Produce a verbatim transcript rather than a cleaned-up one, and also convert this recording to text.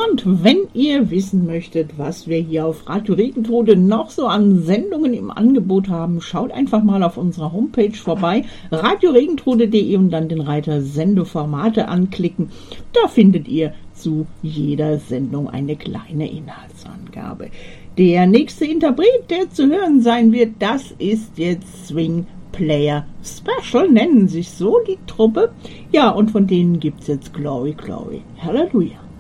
Und wenn ihr wissen möchtet, was wir hier auf Radio Regentrode noch so an Sendungen im Angebot haben, schaut einfach mal auf unserer Homepage vorbei, radio regentrode punkt de, und dann den Reiter Sendeformate anklicken. Da findet ihr zu jeder Sendung eine kleine Inhaltsangabe. Der nächste Interpret, der zu hören sein wird, das ist jetzt Swing Player Special, nennen sich so die Truppe. Ja, und von denen gibt's jetzt Glory, Glory, Hallelujah.